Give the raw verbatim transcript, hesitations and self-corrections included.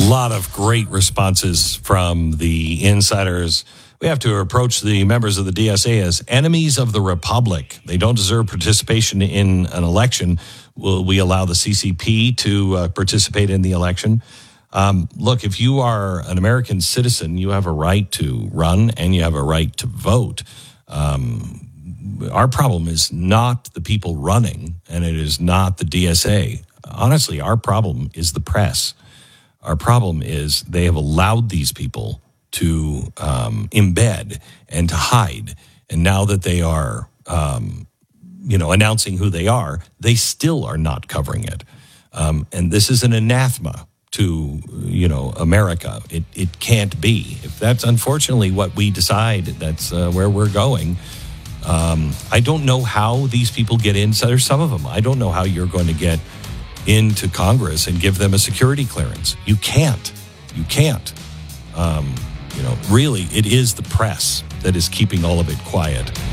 lot of great responses from the insiders. We have to approach the members of the D S A as enemies of the republic. They don't deserve participation in an election. Will we allow the C C P to uh, participate in the election? Um, look, if you are an American citizen, you have a right to run and you have a right to vote. Um, our problem is not the people running, and it is not the D S A. Honestly, our problem is the press. Our problem is they have allowed these people to um, embed and to hide. And now that they are, um, you know, announcing who they are, they still are not covering it. Um, and this is an anathema to, you know, America. It it can't be. If that's unfortunately what we decide, that's uh, where we're going. Um, I don't know how these people get in. So there's some of them. I don't know how you're going to get into Congress and give them a security clearance. You can't. You can't. Um, you know, really, it is the press that is keeping all of it quiet.